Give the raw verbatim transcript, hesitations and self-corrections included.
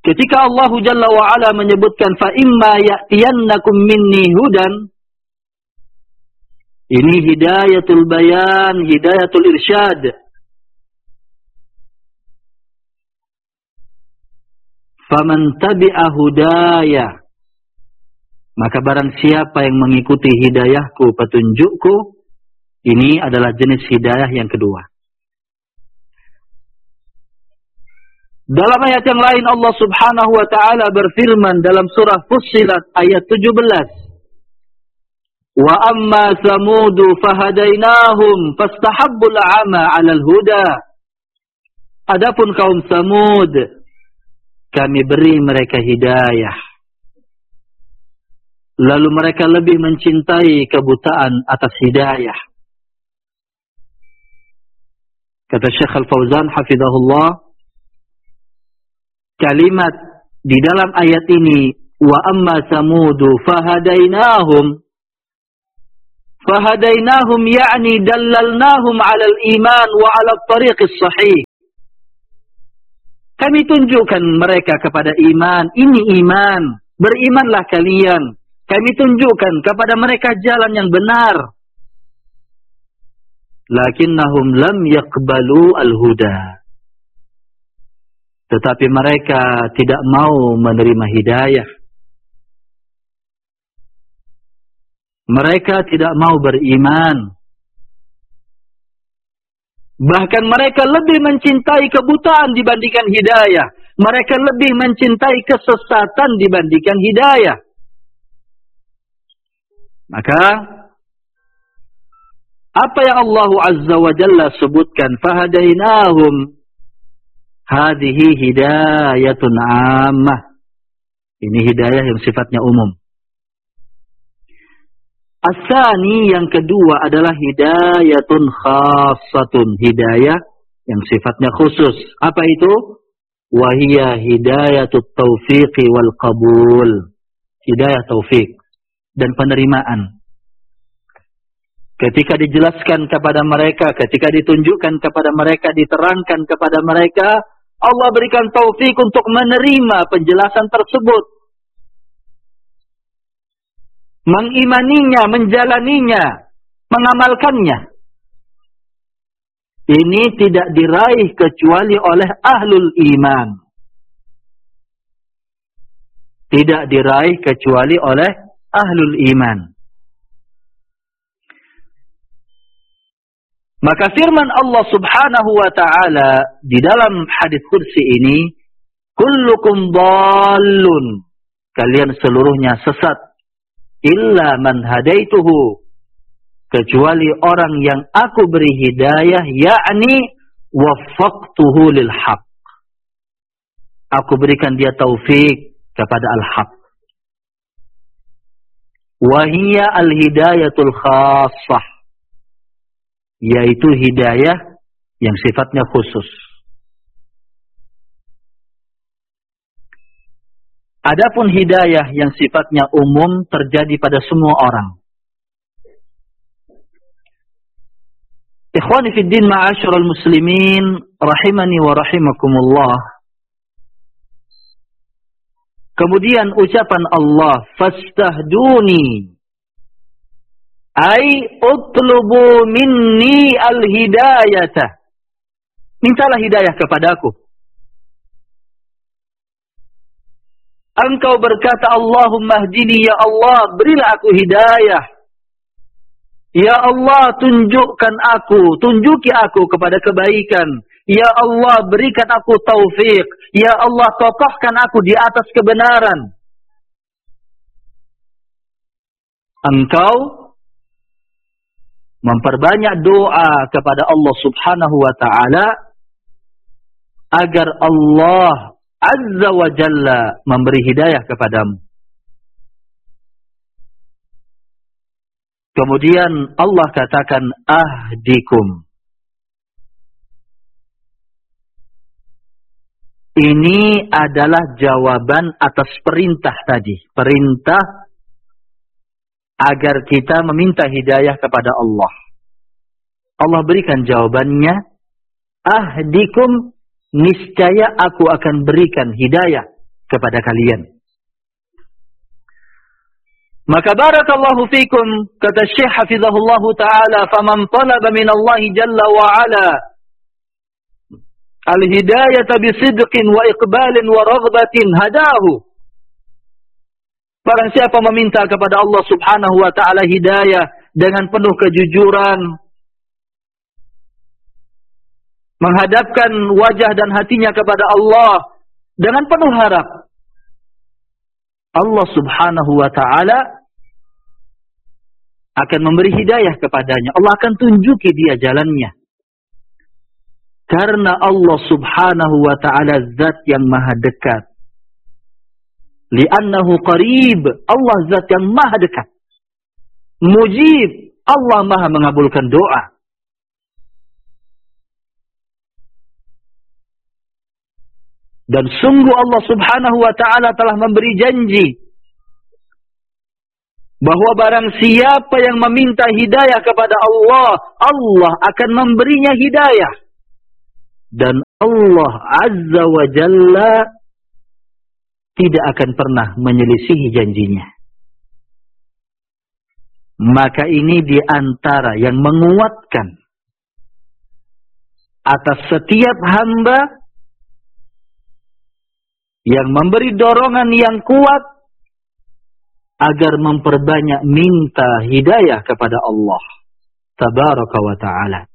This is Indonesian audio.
Ketika Allah Jalla wa Ala menyebutkan fa imma ya'tiyannakum minni hudan, ini hidayatul bayan, hidayatul irsyad. Faman tabi'a hudaya, maka barang siapa yang mengikuti hidayahku, petunjukku, ini adalah jenis hidayah yang kedua. Dalam ayat yang lain Allah Subhanahu wa taala berfirman dalam surah Fussilat ayat tujuh belas. Wa amma samudu fahadainahum fastahabbul 'ama 'alal huda. Adapun kaum Samud, kami beri mereka hidayah. Lalu mereka lebih mencintai kebutaan atas hidayah. Kata Syekh Al-Fauzan hafizahullah, kalimat di dalam ayat ini, wa amma samudu fahadainahum, fahadainahum yakni dallalnahum 'alal iman wa 'ala at-tariqis sahih. Kami tunjukkan mereka kepada iman, ini iman, berimanlah kalian. Kami tunjukkan kepada mereka jalan yang benar. Lakinnahum lam yaqbalu al-huda. Tetapi mereka tidak mau menerima hidayah. Mereka tidak mau beriman. Bahkan mereka lebih mencintai kebutaan dibandingkan hidayah. Mereka lebih mencintai kesesatan dibandingkan hidayah. Maka apa yang Allah Azza wa Jalla sebutkan, fahadainahum, hadhihi hidayatun ammah. Ini hidayah yang sifatnya umum. As-sani, yang kedua adalah hidayatun khassatun, hidayah yang sifatnya khusus. Apa itu? Wahiyya hidayatut taufiqi wal qabul. Hidayah taufik dan penerimaan. Ketika dijelaskan kepada mereka, ketika ditunjukkan kepada mereka, diterangkan kepada mereka, Allah berikan taufik untuk menerima penjelasan tersebut. Mengimaninya, menjalaninya, mengamalkannya. Ini tidak diraih kecuali oleh ahlul iman. Tidak diraih kecuali oleh ahlul iman. Maka firman Allah Subhanahu wa ta'ala di dalam hadis kursi ini, kullukum dhallun, kalian seluruhnya sesat, illa man hadaituhu, kecuali orang yang aku beri hidayah, yakni waffaqtuhu lil haq, aku berikan dia taufik kepada al-haq. Wahiyya al-hidayatul khassah, yaitu hidayah yang sifatnya khusus. Adapun hidayah yang sifatnya umum terjadi pada semua orang. Ikhwani fid din ma'asyiral muslimin rahimani wa rahimakumullah. Kemudian ucapan Allah, fastahduni, ai utlubu minni al-hidayata, mintalah hidayah kepadaku. Engkau berkata, Allahumma hdini, ya Allah, berilah aku hidayah. Ya Allah, tunjukkan aku, tunjuki aku kepada kebaikan. Ya Allah, berikan aku taufik. Ya Allah, kokohkan aku di atas kebenaran. Engkau memperbanyak doa kepada Allah Subhanahu wa ta'ala agar Allah Azza wa Jalla memberi hidayah kepadamu. Kemudian Allah katakan ahdikum. Ini adalah jawaban atas perintah tadi. Perintah agar kita meminta hidayah kepada Allah. Allah berikan jawabannya, ahdikum, niscaya aku akan berikan hidayah kepada kalian. Maka barakallahu fikum, kata Syekh hafizahullah ta'ala, faman talaba minallahi jalla wa ala al-hidayata bisidqin wa iqbalin wa raghbatin hadahu. Barang siapa meminta kepada Allah subhanahu wa ta'ala hidayah dengan penuh kejujuran, menghadapkan wajah dan hatinya kepada Allah dengan penuh harap, Allah subhanahu wa ta'ala akan memberi hidayah kepadanya. Allah akan tunjuki dia jalannya. Karena Allah subhanahu wa ta'ala zat yang maha dekat. Li'annahu qarib. Allah zat yang maha dekat. Mujib. Allah maha mengabulkan doa. Dan sungguh Allah subhanahu wa ta'ala telah memberi janji bahwa barang siapa yang meminta hidayah kepada Allah, Allah akan memberinya hidayah. Dan Allah azza wa jalla tidak akan pernah menyelisihi janjinya. Maka ini di antara yang menguatkan atas setiap hamba, yang memberi dorongan yang kuat agar memperbanyak minta hidayah kepada Allah tabaraka wa ta'ala.